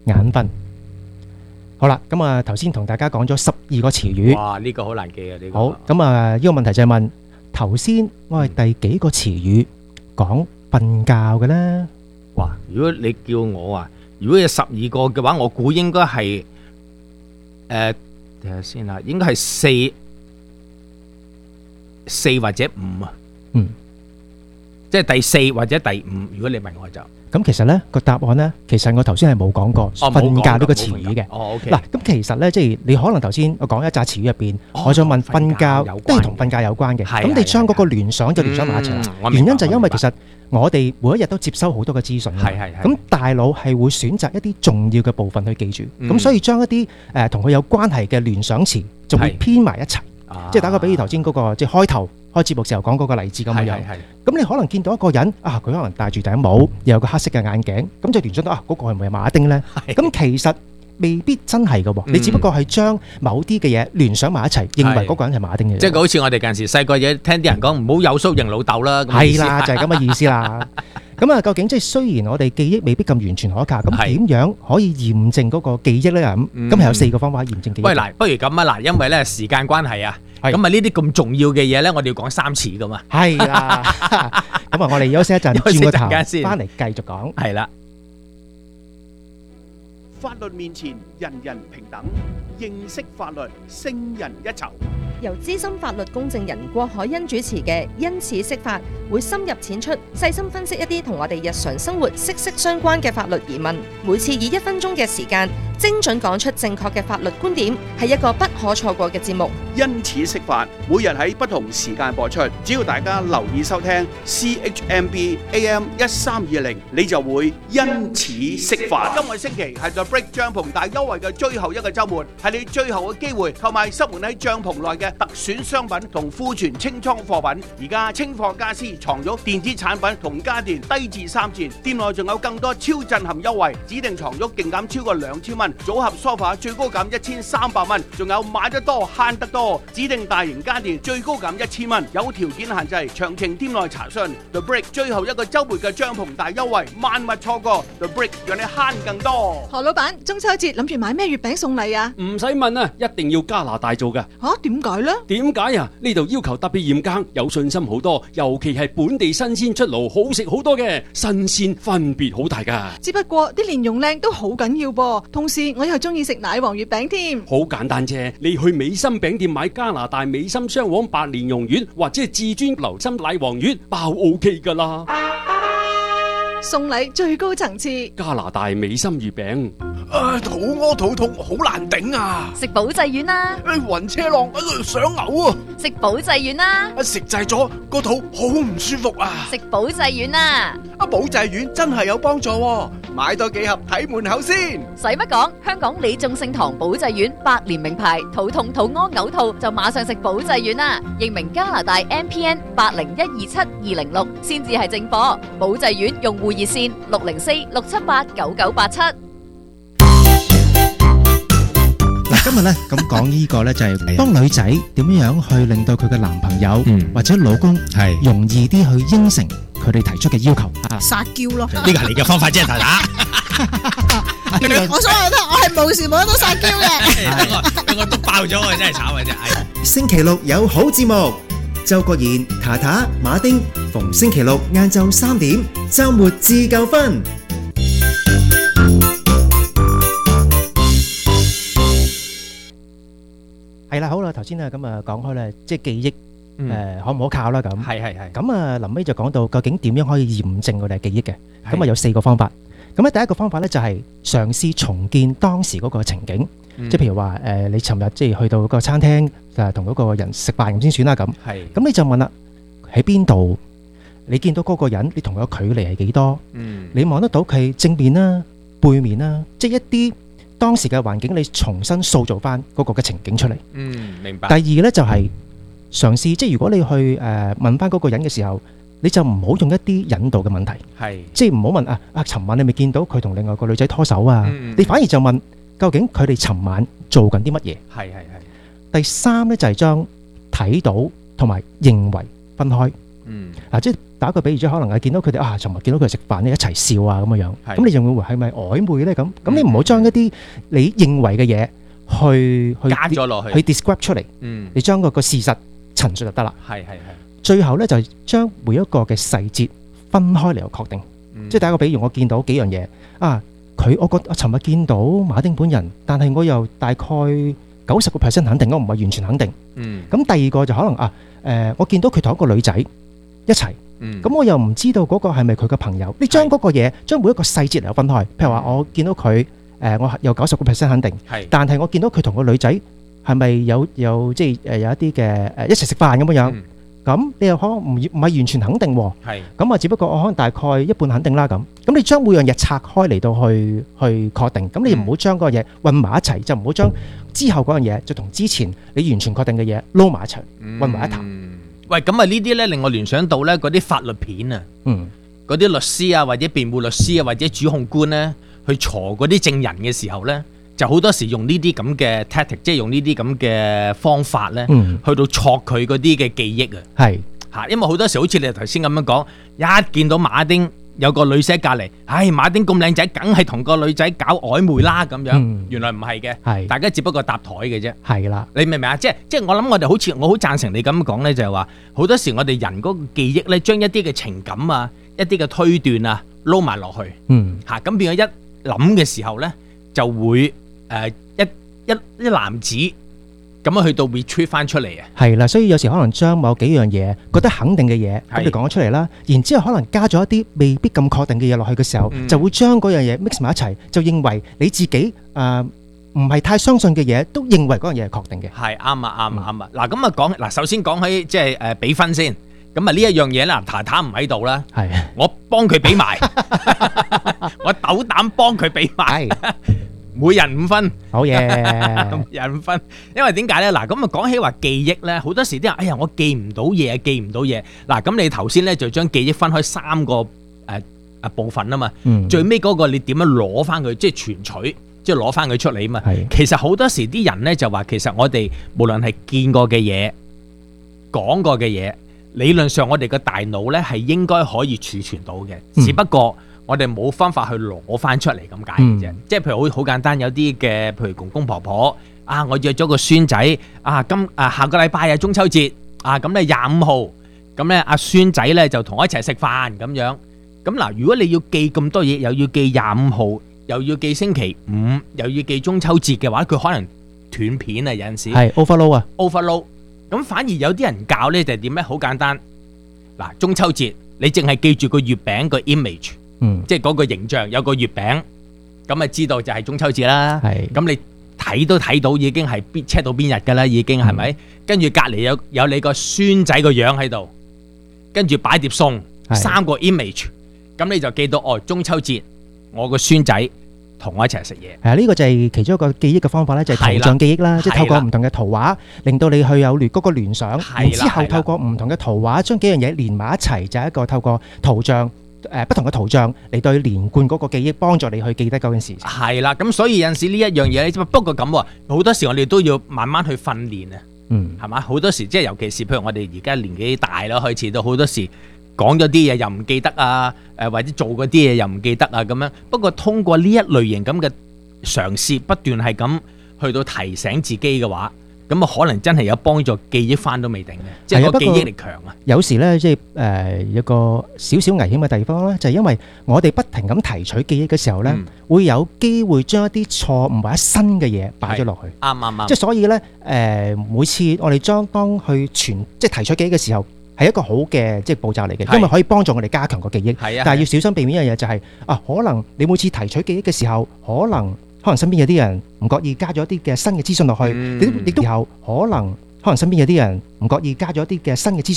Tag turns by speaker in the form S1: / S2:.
S1: 眼瞓。好啦，咁啊頭先同大家講咗12個詞語。
S2: 哇，呢個好難記啊！呢個
S1: 好，咁啊呢個問題就係問頭先我係第幾個詞語講瞓覺嘅咧？
S2: 哇！如果你叫我啊，如果有12個嘅話，我估應該係睇下先啦，應該係四或者5啊。
S1: 嗯，
S2: 即係第4或者第5。如果你問我就
S1: 咁其實咧個答案咧，其實我頭先係冇講過瞓覺呢個詞語嘅。
S2: 哦，OK。
S1: 嗱，咁其實咧，即係你可能頭先我講一紮詞語入邊，我想問瞓覺都係同瞓覺有關嘅。咁你將嗰個聯想就聯想埋一齊啦。原因就因為其實我哋每一日都接收好多嘅資訊，咁大腦係會選擇一啲重要嘅部分去記住，咁所以將一啲同佢有關係嘅聯想詞就會編埋一齊。即係打個比喻，頭先嗰個即係開頭開節目時候講嗰個例子咁樣。咁你可能見到一個人啊，佢可能戴住頂帽，又有個黑色嘅眼鏡，咁就聯想到啊，嗰個係咪馬丁呢？咁其實未必真係嘅喎，你只不過係將某啲嘅嘢聯想埋一齊，認為嗰個人係馬丁嘅。
S2: 即係好似我哋近時細個嘢聽啲人講，唔好有鬚認老豆啦。
S1: 係啦，就係咁嘅意思啦。咁啊，究竟即係雖然我哋記憶未必咁完全可靠，咁點樣可以驗證嗰個記憶咧？咁係有4個方法驗證記憶。喂，
S2: 嗱，不如咁啊，嗱，因為咧時間關係啊，咁啊呢啲咁重要嘅嘢咧，我哋要講3次噶嘛。係啦，咁啊，我哋休息一陣，轉個頭翻嚟繼續講。係啦。
S3: 法律面前人人平等，認識法律勝人一籌。
S4: 由資深法律公證人郭海欣主持嘅因此釋法，會深入淺出，細心分析一啲同我哋日常生活息息相關嘅法律疑問。每次以1分鐘嘅時間，精準講出正確嘅法律觀點，係一個不可錯過嘅節目。
S3: 因此釋法，每日喺不同時間播出，只要大家留意收聽 CHMB AM 1320，你就會因此釋法。今個星期係The Break 帳篷大優惠嘅最後一個週末，係你最後嘅機會購買塞滿喺帳篷內嘅特選商品同庫存清倉貨品。而家清貨家私、床褥、電子產品同家電低至3折，店內仲有更多超震撼優惠，指定床褥勁減超過2000蚊，組合梳化最高減1300蚊，仲有買得多慳得多，指定大型家電最高減1000蚊，有條件限制，詳情店內查詢。The Break 最後一個週末嘅帳篷大優惠，萬勿錯過。The Break 讓你慳更多。
S5: 何老闆，中秋節諗住買咩月餅送禮啊？
S6: 唔使問啊，一定要加拿大做㗎。
S5: 嚇，點解呢？
S6: 點解啊？呢度要求特別嚴格，有信心好多，尤其係本地新鮮出爐，好食好多嘅，新鮮分別好大㗎。
S5: 只不過啲蓮蓉靚都好緊要噃，同時我又中意食奶黃月餅添。
S6: 好簡單啫，你去美心餅店買加拿大美心雙黃白蓮蓉月，或者係至尊流心奶黃月，包 OK 㗎啦。
S5: 送禮最高層次，
S6: 加拿大美心月餅。
S7: 肚屙肚痛好難頂啊！
S8: 食保濟丸啦！
S7: 暈車浪想嘔啊！
S8: 食保濟丸啦！
S7: 食滯咗個肚好唔舒服啊！
S8: 食保濟丸啦！
S7: 保濟丸真係有幫助喎，買多幾盒睇門口先。
S8: 使乜講？香港李眾聖堂保濟丸百年名牌，肚痛肚屙嘔吐就馬上食保濟丸啦！認明加拿大 MPN 80127-206先至係正貨。保濟丸用戶熱線604-678-9987。
S1: 今日咧咁講呢個咧就係當女仔點樣去令到佢嘅男朋友或者老公係容易啲去應承佢哋提出嘅要求啊，
S5: 撒嬌咯，
S2: 呢個係你嘅方法啫，大打。
S5: 我想話咧，我係無時無刻都撒嬌嘅。
S2: 我都爆咗啊，真係慘啊真係。
S9: 星期六有好節目，周國賢、塔塔、馬丁，逢星期六晏晝3點，周末自夠分。
S1: 係啦，好啦，頭先啊咁啊講開咧，即係記憶可唔可靠啦咁。係。咁啊臨尾就講到究竟點樣可以驗證我哋嘅記憶嘅。咁啊有4個方法。咁咧第一個方法咧就係嘗試重建當時嗰個情景。即係譬如話你尋日即係去到個餐廳同嗰個人食飯咁先算啦咁。係。咁你就問啦，喺邊度？你見到嗰個人，你同佢嘅距離係幾多？你望得到佢正面啦、背面啦，即係一啲當時嘅環境，你重新塑造翻嗰個嘅情景出嚟。
S2: 明白。
S1: 第二呢就係嘗試，即係如果你去問翻嗰個人嘅時候，你就唔好用一啲引導嘅問題。係，即係唔好問尋晚你咪見到佢同另外個女仔拖手啊？你反而就問究竟佢哋尋晚做緊啲乜嘢？係。第三呢就係將睇到同埋認為分開。 即係打個比喻，即係可能係見到佢哋尋日見到佢哋食飯咧一齊笑啊咁樣，咁你就會係咪曖昧咧咁？咁你唔好將一啲你認為嘅嘢去
S2: 加咗落去，
S1: 去 describe 出嚟，你將個事實陳述就得啦。
S2: 係。
S1: 最後咧就將每一個嘅細節分開嚟去確定。即係打個比喻，我見到幾樣嘢我覺得我尋日見到馬丁本人，但係我又大概90% 肯定，我唔係完全肯定。咁第二個就可能我見到佢同一個女仔一齊，咁我又唔知道嗰個係咪佢嘅朋友。你將嗰個嘢，將每一個細節嚟分開。譬如話，我見到佢我有90% 肯定，但係我見到佢同個女仔係咪有即係有一啲嘅一齊食飯咁樣。咁你又可能唔係完全肯定喎，咁只不過我可能大概一半肯定啦咁。咁你將每樣嘢拆開嚟到去確定，咁你唔好將嗰個嘢混埋一齊，就唔好將之後嗰樣嘢就同之前你完全確定嘅嘢撈埋一齊，混埋一談。
S2: 喂，咁呢啲咧令我聯想到咧嗰啲法律片啊，嗰啲律師啊或者辯護律師啊或者主控官咧去鋤嗰啲證人嘅時候咧，就好多時用呢啲咁嘅 tactic， 即係用呢啲咁嘅方法咧，去到戳佢嗰啲嘅記憶啊。係嚇，因為好多時好似你頭先咁樣講，一見到馬丁有個女仔隔離，馬丁咁靚仔，梗係同個女仔搞曖昧啦咁樣。原來唔係嘅，大家只不過搭台嘅啫。係啦，你明唔明啊？即係我諗我哋我好贊成你咁講咧，就係話好多時我哋人嗰個記憶咧，將一啲嘅情感啊、一啲嘅推斷啊撈埋落去。嚇，咁變咗一諗嘅時候咧，就會一籃子咁樣去到 retrieve 翻出嚟啊！係啦，所以有時可能將某幾樣嘢覺得肯定嘅嘢，咁你講咗出嚟啦，然之後可能加咗一啲未必咁確定嘅嘢落去嘅時候，就會將嗰樣嘢 mix 埋一齊，就認為你自己唔係太相信嘅嘢，都認為嗰樣嘢係確定嘅。係啱啊！嗱咁啊講首先講起即係比分先，咁啊呢一樣嘢啦，太太唔喺度啦，我幫佢比埋，我斗膽幫佢比埋。每人5分，好嘢，每人5分。因為點解咧？嗱，咁啊講起話記憶咧，好多時啲人，哎呀，我記唔到嘢，記唔到嘢。嗱，咁你頭先咧就將記憶分開3個部分啊嘛。最尾嗰個你點樣攞翻佢，即係存取，即係攞翻佢出嚟啊嘛。其實好多時啲人咧就話，其實我哋無論係見過嘅嘢、講過嘅嘢，理論上我哋個大腦咧係應該可以儲存到嘅，只不過我哋冇方法去攞翻出嚟咁解嘅啫，即係譬如好簡單，有啲嘅譬如公公婆婆我約咗個孫仔下個禮拜中秋節咁咧25號，咁咧阿孫仔咧就同我一齊食飯咁樣。咁嗱，如果你要記咁多嘢，又要記25號，又要記星期5，又要記中秋節嘅話，佢可能斷片啊，有陣時係 overload。咁反而有啲人教咧就係點咧？好簡單，嗱，中秋節你淨係記住個月餅個 image。即係嗰個形象有個月餅，咁啊知道就係中秋節啦。咁你睇都睇到已經係check到邊日㗎啦，已經係咪？跟住隔離有你個孫仔個樣喺度，跟住擺碟餸，3個 image，咁你就記到中秋節我個孫仔同我一齊食嘢。呢個就係其中一個記憶嘅方法咧，就係圖像記憶啦，即係透過唔同嘅圖畫，令到你去有嗰個聯想，然之後透過唔同嘅圖畫將幾樣嘢連埋一齊，就係一個透過圖像。不同嘅圖像嚟對連貫嗰個記憶，幫助你去記得嗰件事。係啦，咁所以有陣時呢一樣嘢咧，不過咁喎，好多時我哋都要慢慢去訓練啊。係嘛？好多時即係尤其是譬如我哋而家年紀大啦，開始到好多時講咗啲嘢又唔記得啊，或者做嗰啲嘢又唔記得啊咁樣。不過通過呢一類型咁嘅嘗試，不斷係咁去到提醒自己嘅話，咁啊可能真係有幫助記憶翻都未定嘅，即係個記憶力強啊！有時咧，即係有個少少危險嘅地方咧，就係因為我哋不停咁提取記憶嘅時候咧，會有機會將一啲錯誤或者新嘅嘢擺咗落去。啱。即係所以咧，每次我哋當去即係提取記憶嘅時候，係一個好嘅即係步驟嚟嘅，因為可以幫助我哋加強個記憶。但係要小心避免一樣嘢，就係可能你每次提取記憶嘅時候，可能身邊有啲人唔覺意加咗一啲嘅新嘅資訊落去，亦都有可能身邊有啲人唔覺意加咗一啲嘅新嘅資訊。